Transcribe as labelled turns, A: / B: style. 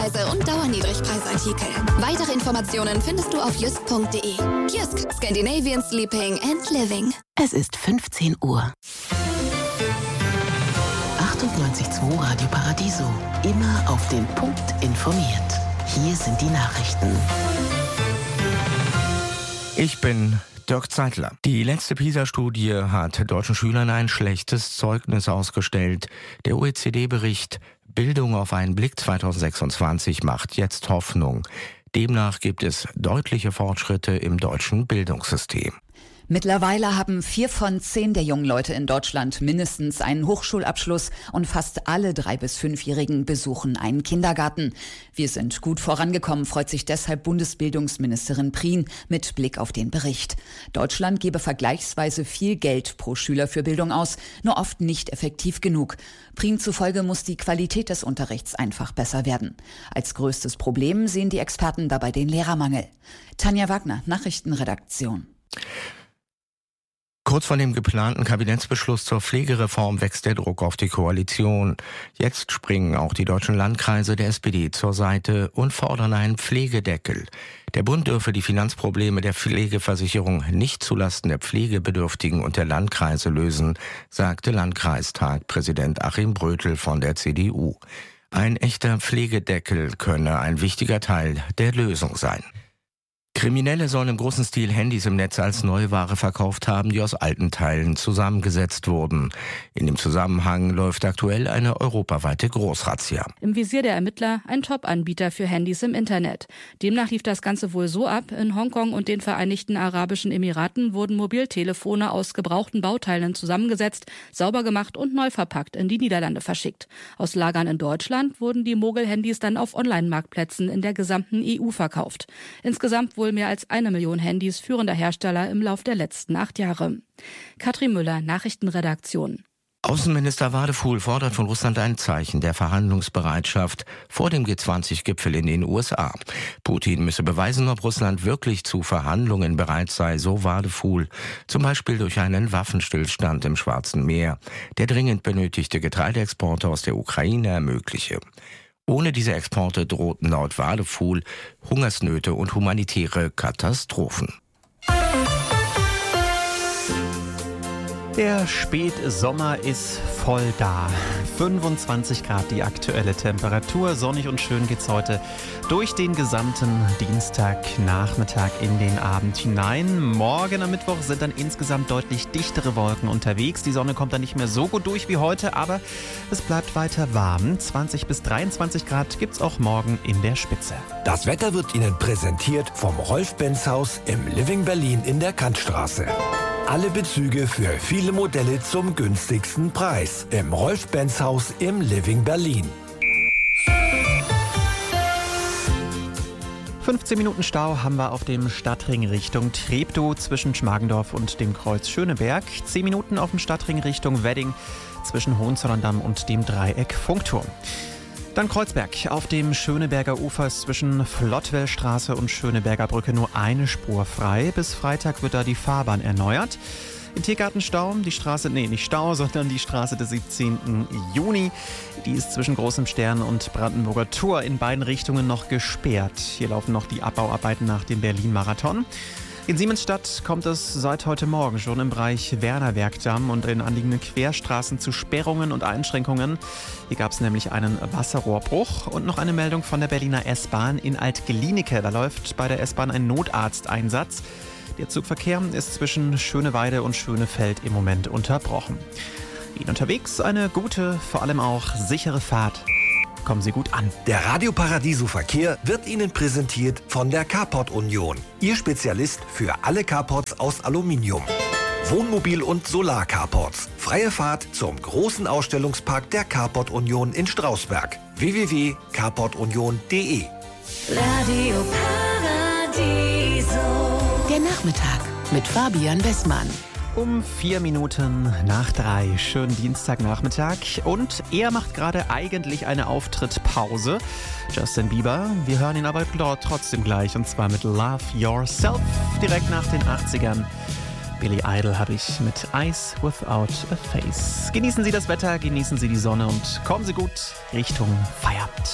A: und Dauerniedrigpreisartikel. Weitere Informationen findest du auf just.de. Jysk, Scandinavian Sleeping and Living.
B: Es ist 15 Uhr. 98.2 Radio Paradiso. Immer auf den Punkt informiert. Hier sind die Nachrichten.
C: Ich bin Dirk Zeitler. Die letzte PISA-Studie hat deutschen Schülern ein schlechtes Zeugnis ausgestellt. Der OECD-Bericht Bildung auf einen Blick 2026 macht jetzt Hoffnung. Demnach gibt es deutliche Fortschritte im deutschen Bildungssystem.
D: Mittlerweile haben 4 von 10 der jungen Leute in Deutschland mindestens einen Hochschulabschluss und fast alle 3- bis 5-Jährigen besuchen einen Kindergarten. Wir sind gut vorangekommen, freut sich deshalb Bundesbildungsministerin Prien mit Blick auf den Bericht. Deutschland gebe vergleichsweise viel Geld pro Schüler für Bildung aus, nur oft nicht effektiv genug. Prien zufolge muss die Qualität des Unterrichts einfach besser werden. Als größtes Problem sehen die Experten dabei den Lehrermangel. Tanja Wagner, Nachrichtenredaktion.
C: Kurz vor dem geplanten Kabinettsbeschluss zur Pflegereform wächst der Druck auf die Koalition. Jetzt springen auch die deutschen Landkreise der SPD zur Seite und fordern einen Pflegedeckel. Der Bund dürfe die Finanzprobleme der Pflegeversicherung nicht zulasten der Pflegebedürftigen und der Landkreise lösen, sagte Landkreistagpräsident Achim Brötel von der CDU. Ein echter Pflegedeckel könne ein wichtiger Teil der Lösung sein. Kriminelle sollen im großen Stil Handys im Netz als Neuware verkauft haben, die aus alten Teilen zusammengesetzt wurden. In dem Zusammenhang läuft aktuell eine europaweite Großrazzia.
E: Im Visier der Ermittler ein Top-Anbieter für Handys im Internet. Demnach lief das Ganze wohl so ab: In Hongkong und den Vereinigten Arabischen Emiraten wurden Mobiltelefone aus gebrauchten Bauteilen zusammengesetzt, sauber gemacht und neu verpackt in die Niederlande verschickt. Aus Lagern in Deutschland wurden die Mogel-Handys dann auf Online-Marktplätzen in der gesamten EU verkauft. Insgesamt wohl mehr als 1 Million Handys führender Hersteller im Lauf der letzten 8 Jahre. Katrin Müller, Nachrichtenredaktion.
C: Außenminister Wadefuhl fordert von Russland ein Zeichen der Verhandlungsbereitschaft vor dem G20-Gipfel in den USA. Putin müsse beweisen, ob Russland wirklich zu Verhandlungen bereit sei, so Wadefuhl. Zum Beispiel durch einen Waffenstillstand im Schwarzen Meer, der dringend benötigte Getreideexporte aus der Ukraine ermögliche. Ohne diese Exporte drohten laut Wadefuhl Hungersnöte und humanitäre Katastrophen.
F: Der Spätsommer ist voll da. 25 Grad die aktuelle Temperatur. Sonnig und schön geht's heute durch den gesamten Dienstagnachmittag in den Abend hinein. Morgen am Mittwoch sind dann insgesamt deutlich dichtere Wolken unterwegs. Die Sonne kommt dann nicht mehr so gut durch wie heute, aber es bleibt weiter warm. 20 bis 23 Grad gibt's auch morgen in der Spitze.
G: Das Wetter wird Ihnen präsentiert vom Rolf-Benz-Haus im Living Berlin in der Kantstraße. Alle Bezüge für viele Modelle zum günstigsten Preis im Rolf-Benz-Haus im Living Berlin.
F: 15 Minuten Stau haben wir auf dem Stadtring Richtung Treptow zwischen Schmargendorf und dem Kreuz Schöneberg. 10 Minuten auf dem Stadtring Richtung Wedding zwischen Hohenzollern-Damm und dem Dreieck Funkturm. Dann Kreuzberg. Auf dem Schöneberger Ufer ist zwischen Flottwellstraße und Schöneberger Brücke nur eine Spur frei. Bis Freitag wird da die Fahrbahn erneuert. In Tiergartenstau, die Straße, nicht Stau, sondern die Straße des 17. Juni. Die ist zwischen Großem Stern und Brandenburger Tor in beiden Richtungen noch gesperrt. Hier laufen noch die Abbauarbeiten nach dem Berlin-Marathon. In Siemensstadt kommt es seit heute Morgen schon im Bereich Wernerwerkdamm und in anliegenden Querstraßen zu Sperrungen und Einschränkungen. Hier gab es nämlich einen Wasserrohrbruch und noch eine Meldung von der Berliner S-Bahn in Alt-Glienicke. Da läuft bei der S-Bahn ein Notarzteinsatz. Der Zugverkehr ist zwischen Schöneweide und Schönefeld im Moment unterbrochen. Ihnen unterwegs eine gute, vor allem auch sichere Fahrt. Kommen Sie gut an.
G: Der Radio Paradiso Verkehr wird Ihnen präsentiert von der Carport Union. Ihr Spezialist für alle Carports aus Aluminium. Wohnmobil- und Solar-Carports. Freie Fahrt zum großen Ausstellungspark der Carport Union in Strausberg. www.carportunion.de.
A: Radio Paradiso.
B: Der Nachmittag mit Fabian Bessmann.
F: Um 4 Minuten nach 3, schönen Dienstagnachmittag. Und er macht gerade eigentlich eine Auftrittpause. Justin Bieber, wir hören ihn aber trotzdem gleich. Und zwar mit Love Yourself, direkt nach den 80ern. Billy Idol habe ich mit Eyes Without a Face. Genießen Sie das Wetter, genießen Sie die Sonne und kommen Sie gut Richtung Feierabend.